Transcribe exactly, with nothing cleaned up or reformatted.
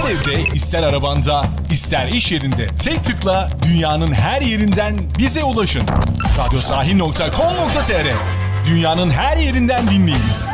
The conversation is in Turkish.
İster evde, ister arabanda, ister iş yerinde tek tıkla dünyanın her yerinden bize ulaşın. radyosahil nokta com nokta tr Dünyanın her yerinden dinleyin.